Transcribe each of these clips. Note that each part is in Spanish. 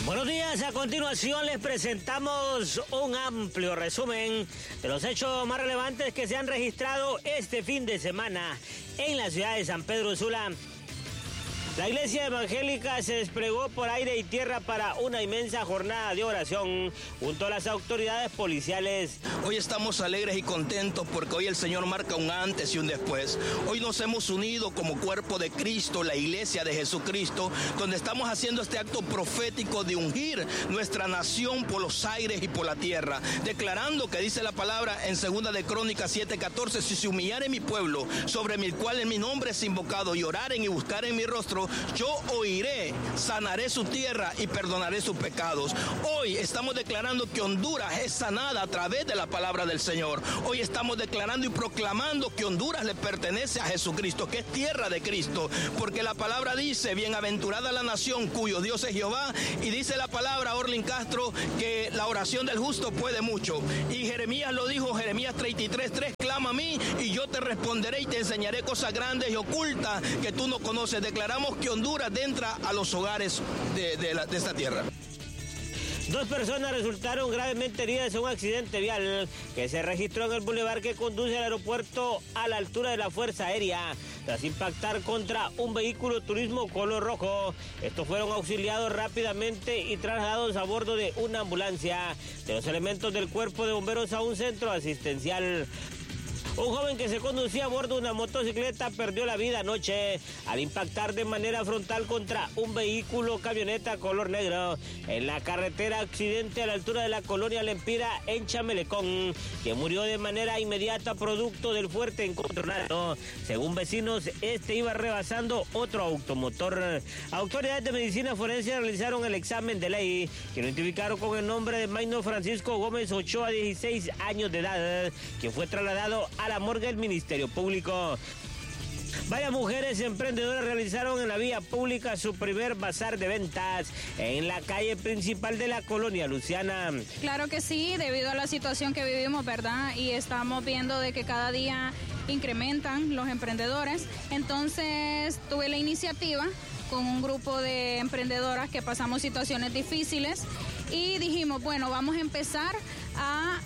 Buenos días, a continuación les presentamos un amplio resumen de los hechos más relevantes que se han registrado este fin de semana en la ciudad de San Pedro Sula. La iglesia evangélica se desplegó por aire y tierra para una inmensa jornada de oración junto a las autoridades policiales. Hoy estamos alegres y contentos porque hoy el Señor marca un antes y un después. Hoy nos hemos unido como cuerpo de Cristo, la iglesia de Jesucristo, donde estamos haciendo este acto profético de ungir nuestra nación por los aires y por la tierra, declarando que dice la palabra en 2 de Crónicas 7:14, si se humillare mi pueblo, sobre el cual en mi nombre es invocado, y oraren y buscaren mi rostro, yo oiré, sanaré su tierra y perdonaré sus pecados. Hoy estamos declarando que Honduras es sanada a través de la palabra del Señor. Hoy estamos declarando y proclamando que Honduras le pertenece a Jesucristo, que es tierra de Cristo, porque la palabra dice, bienaventurada la nación cuyo Dios es Jehová, y dice la palabra, Orlin Castro, que la oración del justo puede mucho. Y Jeremías lo dijo, Jeremías 33:3, clama a mí y yo te responderé y te enseñaré cosas grandes y ocultas que tú no conoces. Declaramos que Honduras entra a los hogares de esta tierra. 2 personas resultaron gravemente heridas en un accidente vial que se registró en el bulevar que conduce al aeropuerto a la altura de la Fuerza Aérea, tras impactar contra un vehículo turismo color rojo. Estos fueron auxiliados rápidamente y trasladados a bordo de una ambulancia de los elementos del Cuerpo de Bomberos a un centro asistencial. Un joven que se conducía a bordo de una motocicleta perdió la vida anoche al impactar de manera frontal contra un vehículo camioneta color negro en la carretera accidente a la altura de la colonia Lempira en Chamelecón, que murió de manera inmediata producto del fuerte encontronazo. Según vecinos, este iba rebasando otro automotor. Autoridades de medicina forense realizaron el examen de ley, que lo identificaron con el nombre de Maino Francisco Gómez Ochoa, 16 años de edad, que fue trasladado a la morgue del Ministerio Público. Varias mujeres emprendedoras realizaron en la vía pública su primer bazar de ventas en la calle principal de la colonia Luciana. Claro que sí, debido a la situación que vivimos, ¿verdad? Y estamos viendo de que cada día incrementan los emprendedores. Entonces tuve la iniciativa con un grupo de emprendedoras que pasamos situaciones difíciles y dijimos, bueno, vamos a empezar a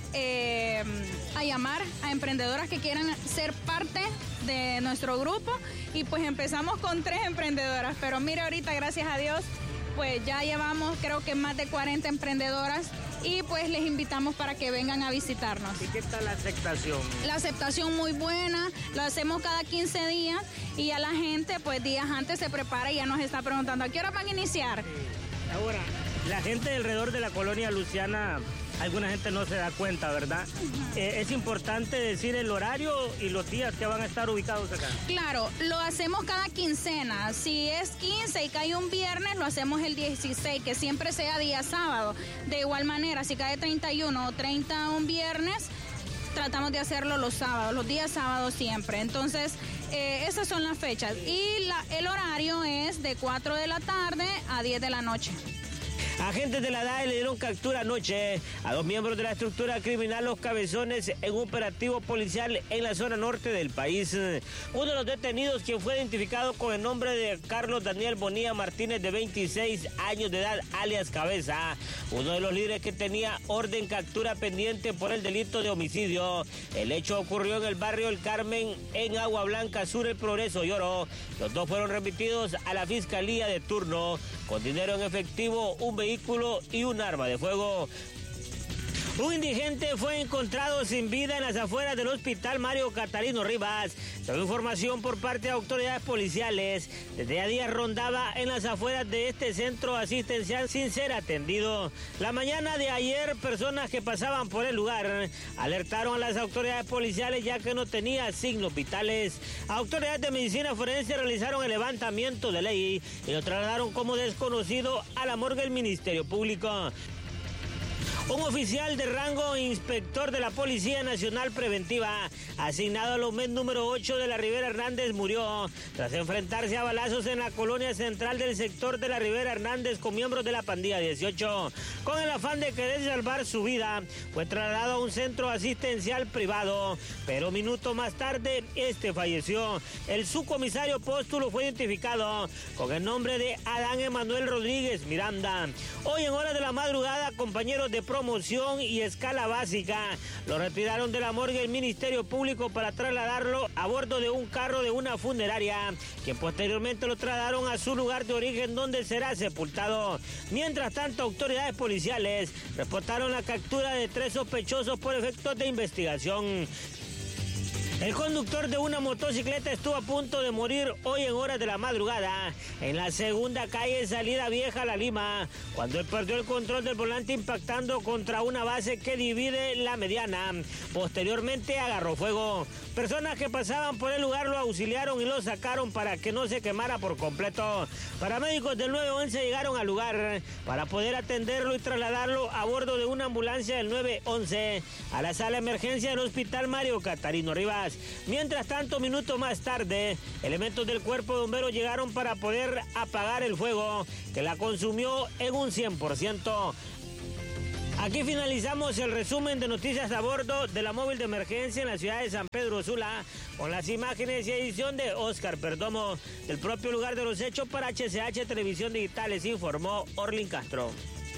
llamar a emprendedoras que quieran ser parte de nuestro grupo, y pues empezamos con 3 emprendedoras, pero mira, ahorita gracias a Dios pues ya llevamos creo que más de 40 emprendedoras y pues les invitamos para que vengan a visitarnos. ¿Y qué tal la aceptación? La aceptación muy buena, lo hacemos cada 15 días y ya la gente pues días antes se prepara y ya nos está preguntando ¿a qué hora van a iniciar? Sí. Ahora, la gente alrededor de la colonia Luciana, alguna gente no se da cuenta, ¿verdad? Es importante decir el horario y los días que van a estar ubicados acá. Claro, lo hacemos cada quincena. Si es 15 y cae un viernes, lo hacemos el 16, que siempre sea día sábado. De igual manera, si cae 31 o 30 un viernes, tratamos de hacerlo los sábados, los días sábados siempre. Entonces, esas son las fechas. Y el horario es de 4 de la tarde a 10 de la noche. Agentes de la DAE le dieron captura anoche a 2 miembros de la estructura criminal Los Cabezones en un operativo policial en la zona norte del país. Uno de los detenidos, quien fue identificado con el nombre de Carlos Daniel Bonilla Martínez, de 26 años de edad, alias Cabeza, uno de los líderes que tenía orden captura pendiente por el delito de homicidio. El hecho ocurrió en el barrio El Carmen, en Agua Blanca Sur, El Progreso y Oro. Los 2 fueron remitidos a la fiscalía de turno con dinero en efectivo, un vehículo y un arma de fuego. Un indigente fue encontrado sin vida en las afueras del hospital Mario Catarino Rivas. Según información por parte de autoridades policiales, desde a días rondaba en las afueras de este centro asistencial sin ser atendido. La mañana de ayer, personas que pasaban por el lugar alertaron a las autoridades policiales ya que no tenía signos vitales. Autoridades de medicina forense realizaron el levantamiento de ley y lo trasladaron como desconocido a la morgue del Ministerio Público. Un oficial de rango inspector de la Policía Nacional Preventiva, asignado al OMED número 8 de la Rivera Hernández, murió tras enfrentarse a balazos en la colonia central del sector de la Rivera Hernández con miembros de la pandilla 18. Con el afán de querer salvar su vida, fue trasladado a un centro asistencial privado, pero minutos más tarde, falleció. El subcomisario Póstulo fue identificado con el nombre de Adán Emanuel Rodríguez Miranda. Hoy en horas de la madrugada, compañeros de promoción y escala básica lo retiraron de la morgue del Ministerio Público para trasladarlo a bordo de un carro de una funeraria, que posteriormente lo trasladaron a su lugar de origen, donde será sepultado. Mientras tanto, autoridades policiales reportaron la captura de 3 sospechosos por efectos de investigación. El conductor de una motocicleta estuvo a punto de morir hoy en horas de la madrugada en la segunda calle Salida Vieja a La Lima, cuando él perdió el control del volante impactando contra una base que divide la mediana. Posteriormente agarró fuego. Personas que pasaban por el lugar lo auxiliaron y lo sacaron para que no se quemara por completo. Paramédicos del 911 llegaron al lugar para poder atenderlo y trasladarlo a bordo de una ambulancia del 911 a la sala de emergencia del Hospital Mario Catarino Rivas. Mientras tanto, minutos más tarde, elementos del cuerpo de bomberos llegaron para poder apagar el fuego que la consumió en un 100%. Aquí finalizamos el resumen de noticias a bordo de la móvil de emergencia en la ciudad de San Pedro Sula, con las imágenes y edición de Oscar Perdomo. Del propio lugar de los hechos para HCH Televisión Digital les informó Orlin Castro.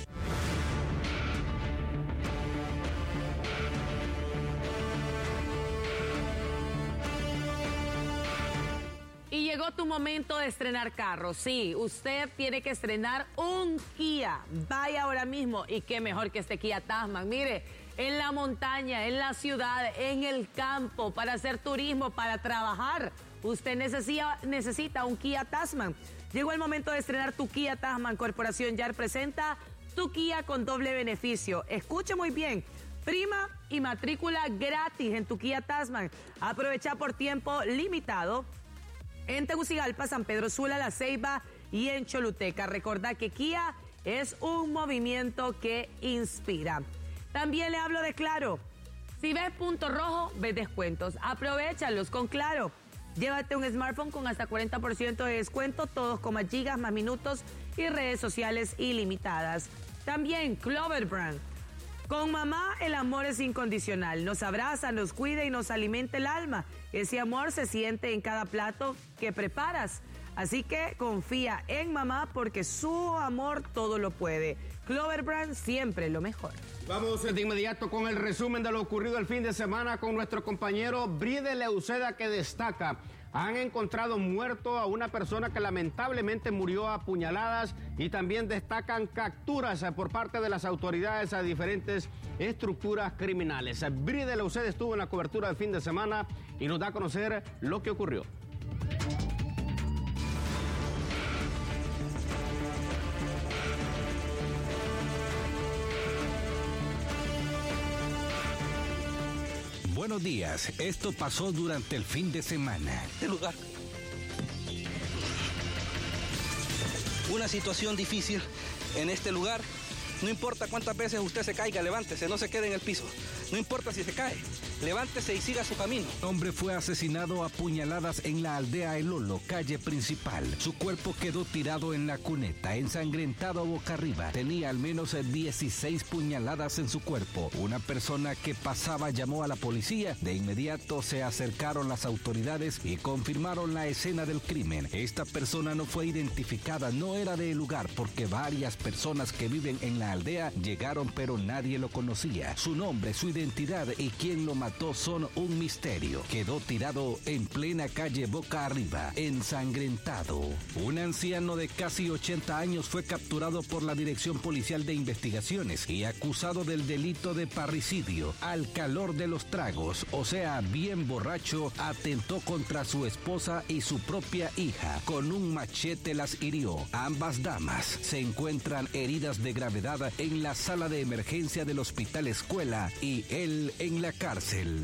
Y llegó tu momento de estrenar carro. Sí, usted tiene que estrenar un Kia. Vaya ahora mismo, y qué mejor que este Kia Tasman. Mire, en la montaña, en la ciudad, en el campo, para hacer turismo, para trabajar, usted necesita un Kia Tasman. Llegó el momento de estrenar tu Kia Tasman. Corporación Yar presenta tu Kia con doble beneficio. Escuche muy bien. Prima y matrícula gratis en tu Kia Tasman. Aprovecha por tiempo limitado en Tegucigalpa, San Pedro Sula, La Ceiba y en Choluteca. Recordá que Kia es un movimiento que inspira. También le hablo de Claro. Si ves punto rojo, ves descuentos. Aprovéchalos con Claro. Llévate un smartphone con hasta 40% de descuento, todos con más gigas, más minutos y redes sociales ilimitadas. También Clover Brand. Con mamá el amor es incondicional. Nos abraza, nos cuida y nos alimenta el alma. Ese amor se siente en cada plato que preparas. Así que confía en mamá porque su amor todo lo puede. Clover Brand, siempre lo mejor. Vamos de inmediato con el resumen de lo ocurrido el fin de semana con nuestro compañero Bride Leuceda, que destaca. Han encontrado muerto a una persona que lamentablemente murió a puñaladas, y también destacan capturas por parte de las autoridades a diferentes estructuras criminales. Bride Leuceda estuvo en la cobertura del fin de semana y nos da a conocer lo que ocurrió. Buenos días, esto pasó durante el fin de semana. Este lugar. Una situación difícil en este lugar. No importa cuántas veces usted se caiga, levántese, no se quede en el piso. No importa si se cae, levántese y siga su camino. Un hombre fue asesinado a puñaladas en la aldea El Lolo, calle principal. Su cuerpo quedó tirado en la cuneta, ensangrentado boca arriba. Tenía al menos 16 puñaladas en su cuerpo. Una persona que pasaba llamó a la policía. De inmediato se acercaron las autoridades y confirmaron la escena del crimen. Esta persona no fue identificada, no era del lugar, porque varias personas que viven en la aldea llegaron, pero nadie lo conocía. Su nombre, su identidad y quién lo mató son un misterio. Quedó tirado en plena calle boca arriba, ensangrentado. Un anciano de casi 80 años fue capturado por la Dirección Policial de Investigaciones y acusado del delito de parricidio. Al calor de los tragos, o sea, bien borracho, atentó contra su esposa y su propia hija. Con un machete las hirió. Ambas damas se encuentran heridas de gravedad en la sala de emergencia del Hospital Escuela y él en la cárcel.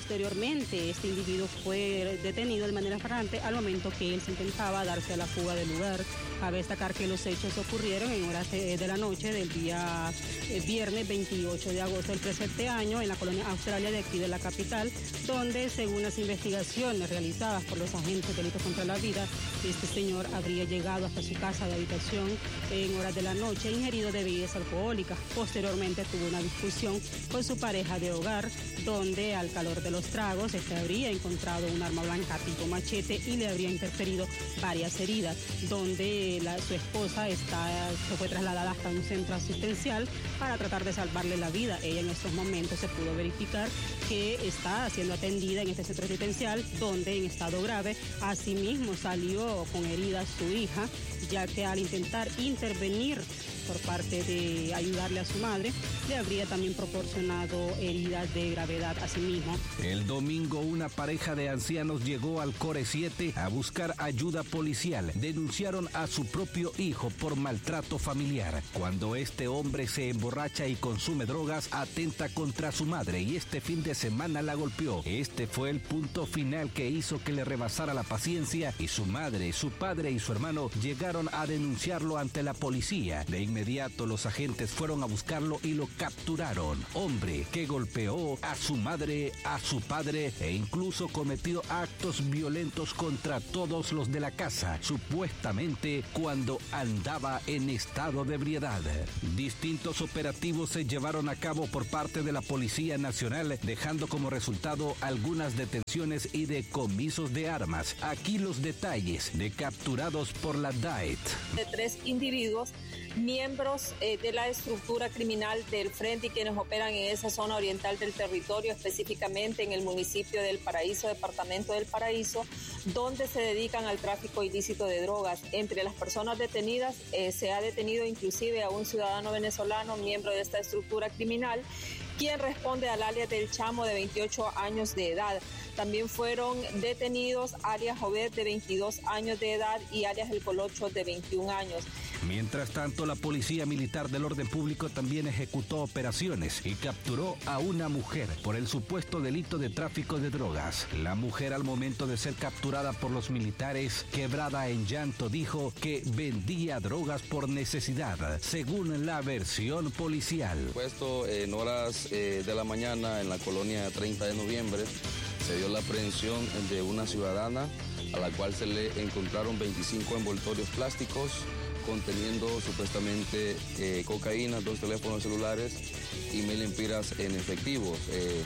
Posteriormente, este individuo fue detenido de manera flagrante al momento que él se intentaba darse a la fuga del lugar. Cabe destacar que los hechos ocurrieron en horas de la noche del día viernes 28 de agosto del presente año en la colonia Australia de aquí de la capital, donde según las investigaciones realizadas por los agentes de delitos contra la vida, este señor habría llegado hasta su casa de habitación en horas de la noche ingerido de bebidas alcohólicas. Posteriormente tuvo una discusión con su pareja de hogar, donde al calor de los tragos este habría encontrado un arma blanca tipo machete y le habría interferido varias heridas, donde su esposa se fue trasladada hasta un centro asistencial para tratar de salvarle la vida. Ella en estos momentos se pudo verificar que está siendo atendida en este centro asistencial, donde en estado grave. Asimismo salió con heridas su hija, ya que al intentar intervenir por parte de ayudarle a su madre, le habría también proporcionado heridas de gravedad a sí mismo. El domingo, una pareja de ancianos llegó al Core 7 a buscar ayuda policial. Denunciaron a su propio hijo por maltrato familiar. Cuando este hombre se emborracha y consume drogas, atenta contra su madre y este fin de semana la golpeó. Este fue el punto final que hizo que le rebasara la paciencia y su madre, su padre y su hermano llegaron a denunciarlo ante la policía. De inmediato los agentes fueron a buscarlo y lo capturaron. Hombre que golpeó a su madre, a su padre e incluso cometió actos violentos contra todos los de la casa, supuestamente cuando andaba en estado de ebriedad. Distintos operativos se llevaron a cabo por parte de la Policía Nacional, dejando como resultado algunas detenciones y decomisos de armas. Aquí los detalles de capturados por la DAET. De 3 individuos, miembros de la estructura criminal del Frente y quienes operan en esa zona oriental del territorio, específicamente en el municipio del Paraíso, departamento del Paraíso, donde se dedican al tráfico ilícito de drogas. Entre las personas detenidas se ha detenido inclusive a un ciudadano venezolano, miembro de esta estructura criminal, quien responde al alias del Chamo de 28 años de edad. También fueron detenidos alias Obed de 22 años de edad y alias El Colocho de 21 años. Mientras tanto, la Policía Militar del Orden Público también ejecutó operaciones y capturó a una mujer por el supuesto delito de tráfico de drogas. La mujer, al momento de ser capturada por los militares, quebrada en llanto, dijo que vendía drogas por necesidad, según la versión policial. Puesto en horas de la mañana en la colonia 30 de noviembre, se dio la aprehensión de una ciudadana a la cual se le encontraron 25 envoltorios plásticos conteniendo supuestamente cocaína, 2 teléfonos celulares y 1.000 lempiras en efectivo.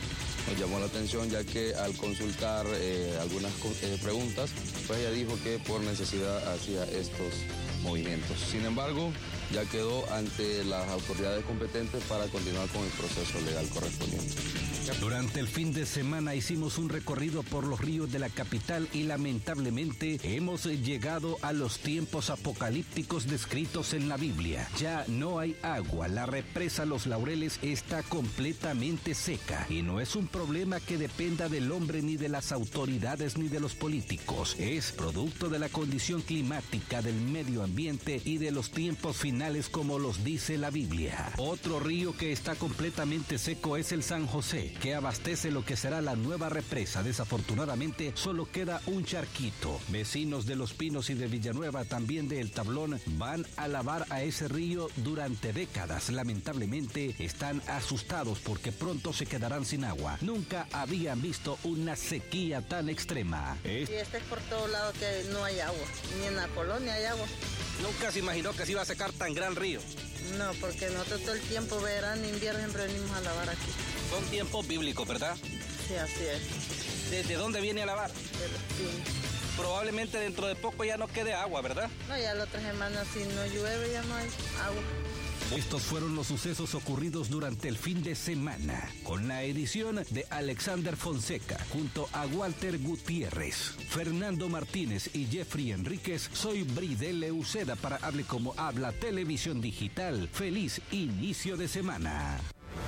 Nos llamó la atención ya que al consultar algunas preguntas, pues ella dijo que por necesidad hacía estos movimientos. Sin embargo, ya quedó ante las autoridades competentes para continuar con el proceso legal correspondiente. Durante el fin de semana hicimos un recorrido por los ríos de la capital y lamentablemente hemos llegado a los tiempos apocalípticos descritos en la Biblia. Ya no hay agua, la represa Los Laureles está completamente seca y no es un problema que dependa del hombre ni de las autoridades ni de los políticos. Es producto de la condición climática, del medio ambiente y de los tiempos finales como los dice la Biblia. Otro río que está completamente seco es el San José, que abastece lo que será la nueva represa. Desafortunadamente, solo queda un charquito. Vecinos de Los Pinos y de Villanueva, también de El Tablón, van a lavar a ese río durante décadas. Lamentablemente, están asustados porque pronto se quedarán sin agua. Nunca habían visto una sequía tan extrema. Y es por todos lados que no hay agua, ni en la colonia hay agua. Nunca se imaginó que se iba a secar tan gran río. No, porque nosotros todo el tiempo, verano, invierno, siempre venimos a lavar aquí. Son tiempos bíblicos, ¿verdad? Sí, así es. ¿Desde dónde viene a lavar? De Los Pinos. Probablemente dentro de poco ya no quede agua, ¿verdad? No, ya la otra semana si no llueve ya no hay agua. Estos fueron los sucesos ocurridos durante el fin de semana, con la edición de Alexander Fonseca, junto a Walter Gutiérrez, Fernando Martínez y Jeffrey Enríquez. Soy Bridel Leuceda para Hable Como Habla Televisión Digital. Feliz inicio de semana.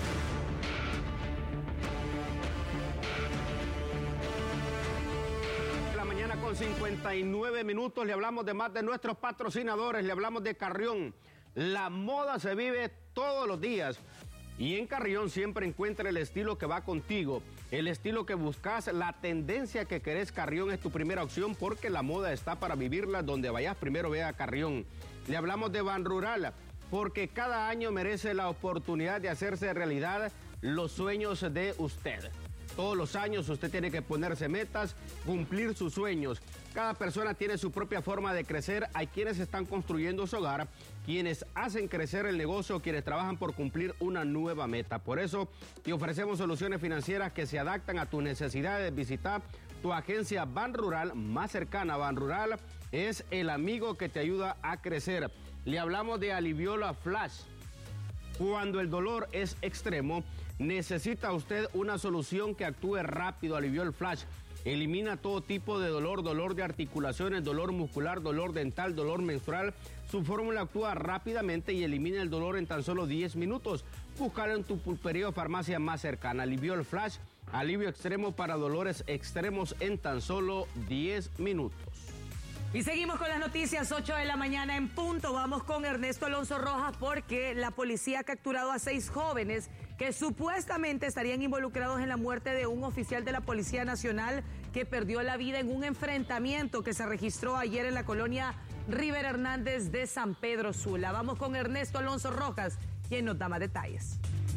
La mañana con 59 minutos, le hablamos de más de nuestros patrocinadores, le hablamos de Carrión. La moda se vive todos los días. Y en Carrión siempre encuentra el estilo que va contigo, el estilo que buscas, la tendencia que querés. Carrión es tu primera opción porque la moda está para vivirla. Donde vayas primero ve a Carrión. Le hablamos de Banrural porque cada año merece la oportunidad de hacerse realidad los sueños de usted. Todos los años usted tiene que ponerse metas, cumplir sus sueños. Cada persona tiene su propia forma de crecer. Hay quienes están construyendo su hogar, quienes hacen crecer el negocio, quienes trabajan por cumplir una nueva meta. Por eso te ofrecemos soluciones financieras que se adaptan a tus necesidades. Visita tu agencia Banrural más cercana. Banrural es el amigo que te ayuda a crecer. Le hablamos de Aliviola Flash. Cuando el dolor es extremo, necesita usted una solución que actúe rápido. Aliviola Flash elimina todo tipo de dolor, dolor de articulaciones, dolor muscular, dolor dental, dolor menstrual. Su fórmula actúa rápidamente y elimina el dolor en tan solo 10 minutos. Búscalo en tu pulpería o farmacia más cercana. Aliviola Flash, alivio extremo para dolores extremos en tan solo 10 minutos. Y seguimos con las noticias, 8 de la mañana en punto. Vamos con Ernesto Alonso Rojas porque la policía ha capturado a 6 jóvenes que supuestamente estarían involucrados en la muerte de un oficial de la Policía Nacional que perdió la vida en un enfrentamiento que se registró ayer en la colonia Rivera Hernández de San Pedro Sula. Vamos con Ernesto Alonso Rojas, quien nos da más detalles.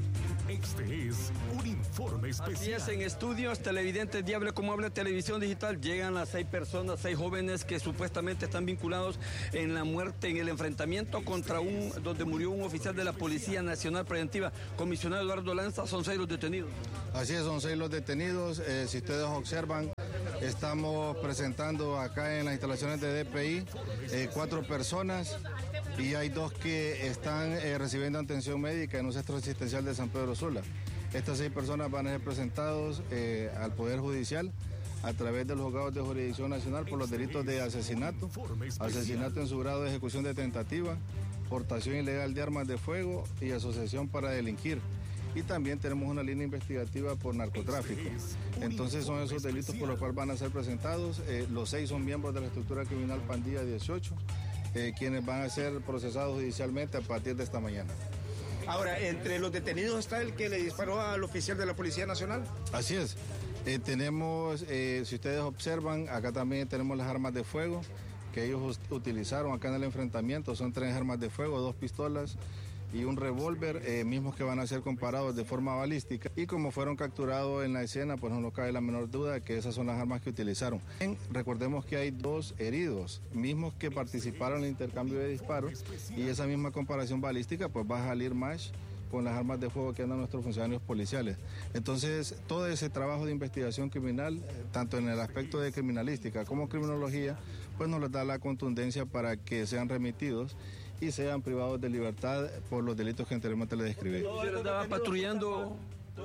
Este es un informe especial. Así es, en estudios televidentes Diablo como habla televisión digital, llegan las 6 personas, 6 jóvenes que supuestamente están vinculados en la muerte, en el enfrentamiento donde murió un oficial de la Policía Nacional Preventiva. Comisionado Eduardo Lanza, son 6 los detenidos. Así es, son 6 los detenidos. Si ustedes observan, estamos presentando acá en las instalaciones de DPI 4 personas. Y hay 2 que están recibiendo atención médica en un centro asistencial de San Pedro Sula. Estas 6 personas van a ser presentados al Poder Judicial a través de los juzgados de jurisdicción nacional por los delitos de asesinato, asesinato en su grado de ejecución de tentativa, portación ilegal de armas de fuego y asociación para delinquir. Y también tenemos una línea investigativa por narcotráfico. Entonces son esos delitos por los cuales van a ser presentados. Los 6 son miembros de la estructura criminal Pandilla 18. Quienes van a ser procesados judicialmente a partir de esta mañana. Ahora, ¿entre los detenidos está el que le disparó al oficial de la Policía Nacional? Así es. Tenemos, si ustedes observan, acá también tenemos las armas de fuego que ellos utilizaron acá en el enfrentamiento. Son 3 armas de fuego, 2 pistolas y un revólver, mismos que van a ser comparados de forma balística. Y como fueron capturados en la escena, pues no nos cabe la menor duda que esas son las armas que utilizaron. Recordemos que hay 2 heridos, mismos que participaron en el intercambio de disparos, y esa misma comparación balística pues va a salir más con las armas de fuego que andan nuestros funcionarios policiales. Entonces, todo ese trabajo de investigación criminal, tanto en el aspecto de criminalística como criminología, pues nos les da la contundencia para que sean remitidos y sean privados de libertad por los delitos que anteriormente les describí. ¿Andaba patrullando?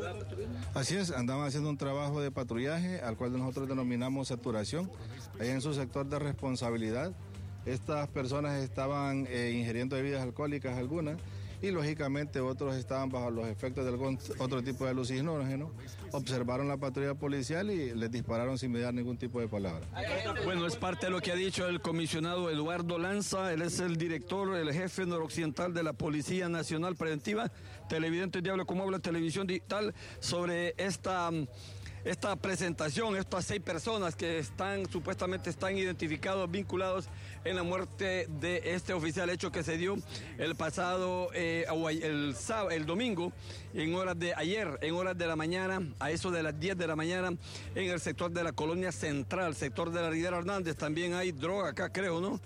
Así es, andaban haciendo un trabajo de patrullaje al cual nosotros denominamos saturación. Ahí en su sector de responsabilidad, estas personas estaban ingiriendo bebidas alcohólicas algunas, y lógicamente otros estaban bajo los efectos de algún otro tipo de alucinógeno. Observaron la patrulla policial y les dispararon sin mediar ningún tipo de palabra. Bueno, es parte de lo que ha dicho el comisionado Eduardo Lanza. Él es el director, el jefe noroccidental de la Policía Nacional Preventiva. Televidente Diablo como habla televisión digital sobre esta presentación, estas 6 personas que supuestamente están identificados, vinculados en la muerte de este oficial, hecho que se dio el pasado, el domingo, en horas de la mañana, a eso de las 10 de la mañana, en el sector de la colonia central, sector de la Rivera Hernández. También hay droga acá, creo, ¿no?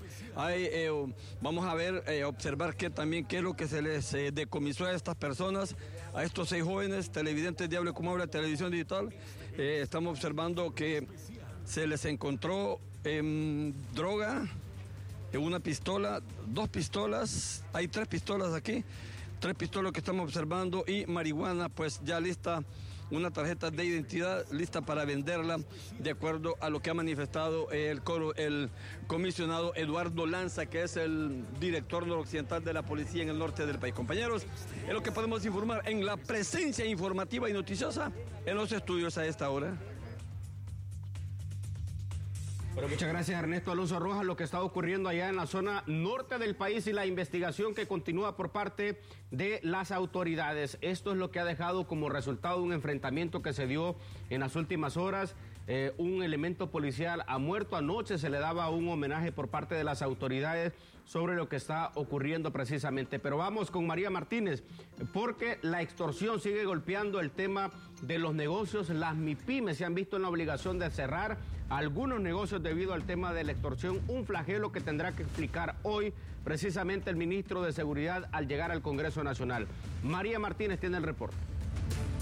Vamos a ver, observar qué es lo que se les decomisó a estas personas, a estos 6 jóvenes. Televidentes Diablo como habla televisión digital. Estamos observando que se les encontró droga, una pistola, 2 pistolas, hay 3 pistolas aquí, 3 pistolas que estamos observando, y marihuana pues ya lista, una tarjeta de identidad lista para venderla, de acuerdo a lo que ha manifestado el comisionado Eduardo Lanza, que es el director noroccidental de la policía en el norte del país. Compañeros, es lo que podemos informar en la presencia informativa y noticiosa en los estudios a esta hora. Bueno, muchas gracias, Ernesto Alonso Rojas. Lo que está ocurriendo allá en la zona norte del país y la investigación que continúa por parte de las autoridades. Esto es lo que ha dejado como resultado un enfrentamiento que se dio en las últimas horas. Un elemento policial ha muerto. Anoche se le daba un homenaje por parte de las autoridades sobre lo que está ocurriendo precisamente. Pero vamos con María Martínez, porque la extorsión sigue golpeando el tema de los negocios. Las MIPYMES se han visto en la obligación de cerrar algunos negocios debido al tema de la extorsión, un flagelo que tendrá que explicar hoy precisamente el ministro de Seguridad al llegar al Congreso Nacional. María Martínez tiene el reporte.